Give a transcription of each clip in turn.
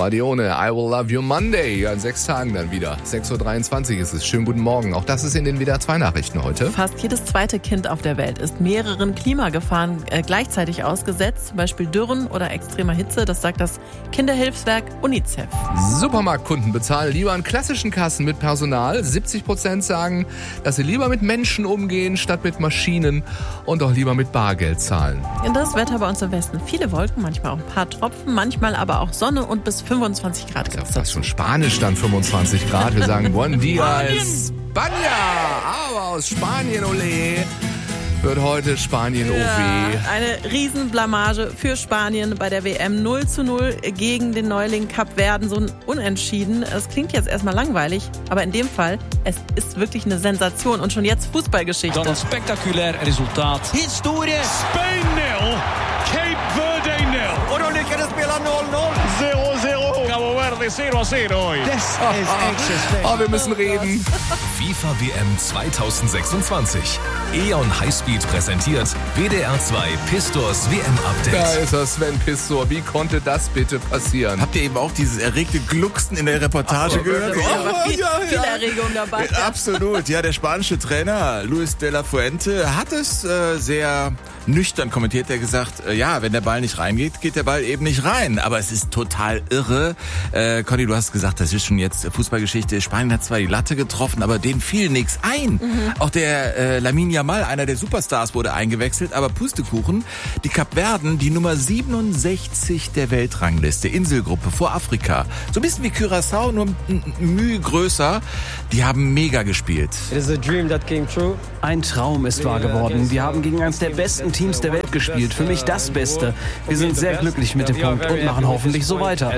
Mardione, I Will Love You Monday. Ja, in 6 Tagen dann wieder. 6.23 Uhr ist es. Schönen guten Morgen. Auch das ist in den WDR 2 Nachrichten heute. Fast jedes zweite Kind auf der Welt ist mehreren Klimagefahren gleichzeitig ausgesetzt. Zum Beispiel Dürren oder extremer Hitze. Das sagt das Kinderhilfswerk UNICEF. Supermarktkunden bezahlen lieber an klassischen Kassen mit Personal. 70% sagen, dass sie lieber mit Menschen umgehen, statt mit Maschinen und auch lieber mit Bargeld zahlen. Das Wetter bei uns im Westen. Viele Wolken, manchmal auch ein paar Tropfen, manchmal aber auch Sonne und bis 25 Grad. Das ist ja fast schon Spanisch dann, 25 Grad. Wir sagen Buen Dia España. Aber aus Spanien, ole, wird heute Spanien OW. Eine Riesenblamage für Spanien bei der WM. 0:0 gegen den Neuling Kapverden. So ein Unentschieden. Es klingt jetzt erstmal langweilig, aber in dem Fall, es ist wirklich eine Sensation und schon jetzt Fußballgeschichte. Dan een spectaculair resultaat. Historie! Spain 0, Cape Verde 0. Och de lyckades spela 0-0. 0-0. Cabo Verde 0-0 hoy. Das ist echt Oh, wir müssen reden. FIFA WM 2026. E.ON Highspeed präsentiert WDR 2 Pistors WM-Update. Da ist er, Sven Pistor. Wie konnte das bitte passieren? Habt ihr eben auch dieses erregte Glucksen in der Reportage gehört? Viel Erregung dabei. Absolut, ja, der spanische Trainer Luis de la Fuente hat es sehr nüchtern kommentiert. Er gesagt, ja, wenn der Ball nicht reingeht, geht der Ball eben nicht rein. Aber es ist total irre. Conny, du hast gesagt, das ist schon jetzt Fußballgeschichte. Spanien hat zwar die Latte getroffen, aber denen fiel nichts ein. Auch der Lamine Yamal, einer der Superstars, wurde eingewechselt. Aber Pustekuchen, die Kapverden, die Nummer 67 der Weltrangliste, Inselgruppe vor Afrika. So ein bisschen wie Curaçao, nur Mühe größer. Die haben mega gespielt. Ein Traum ist wahr geworden. Wir haben gegen eines der besten Teams der Welt gespielt. Für mich das Beste. Wir sind sehr glücklich mit dem Punkt und machen hoffentlich so weiter.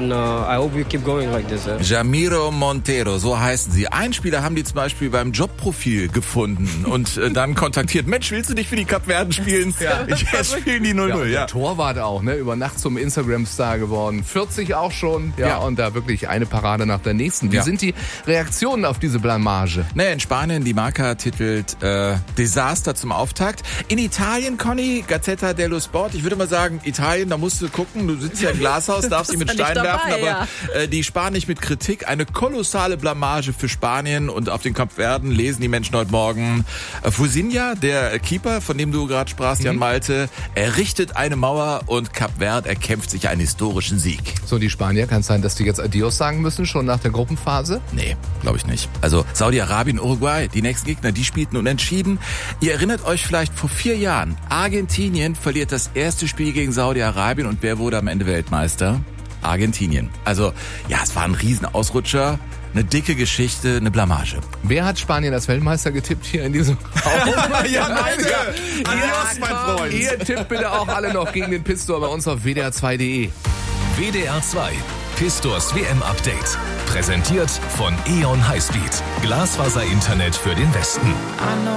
Jamiro Montero, so heißen sie. Einen Spieler haben die zum Beispiel beim Jobprofil gefunden und dann kontaktiert. Mensch, willst du nicht für die Kapverden spielen? Jetzt spielen die 0-0, ja. Der Torwart auch, ne? Über Nacht zum Instagram-Star geworden. 40 auch schon. Ja, und da wirklich eine Parade nach der nächsten. Wie sind die Reaktionen auf diese Blamage? Naja, in Spanien, die Marca titelt Desaster zum Auftakt. In Italien, Conny, Gazzetta dello Sport. Ich würde mal sagen, Italien, da musst du gucken. Du sitzt ja im Glashaus, darfst dich mit Steinen werfen, aber die sparen nicht mit Kritik. Eine kolossale Blamage für Spanien und auf den Kapverden lesen die Menschen heute Morgen. Fusinha, der Keeper, von dem du gerade sprachst, Jan Malte, errichtet eine Mauer und Kapverde erkämpft sich einen historischen Sieg. So, die Spanier, kann es sein, dass die jetzt Adios sagen müssen, schon nach der Gruppenphase? Nee, glaube ich nicht. Also Saudi-Arabien, Uruguay, die nächsten Gegner, die spielten unentschieden. Ihr erinnert euch vielleicht vor 4 Jahren, Argentinien verliert das erste Spiel gegen Saudi-Arabien und wer wurde am Ende Weltmeister? Argentinien. Also, ja, es war ein Riesenausrutscher, eine dicke Geschichte, eine Blamage. Wer hat Spanien als Weltmeister getippt hier in diesem Raum? Ja, Malte! Adios, mein Freund! Ihr tippt bitte auch alle noch gegen den Pistor bei uns auf wdr2.de. WDR 2 Pistors WM-Update. Präsentiert von E.ON Highspeed. Glasfaser-Internet für den Westen.